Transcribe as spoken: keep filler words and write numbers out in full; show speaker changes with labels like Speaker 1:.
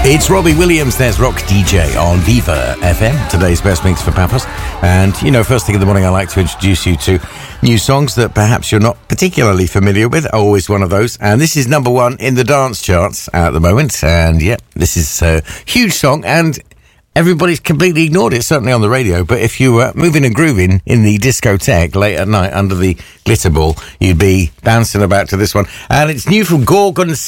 Speaker 1: It's Robbie Williams, there's Rock D J on Viva F M, today's best mix for Papas. And, you know, first thing in the morning, I like to introduce you to new songs that perhaps you're not particularly familiar with. Always one of those. And this is number one in the dance charts at the moment. And, yeah, this is a huge song, and everybody's completely ignored it, certainly on the radio. But if you were moving and grooving in the discotheque late at night under the glitter ball, you'd be bouncing about to this one. And it's new from Gorgon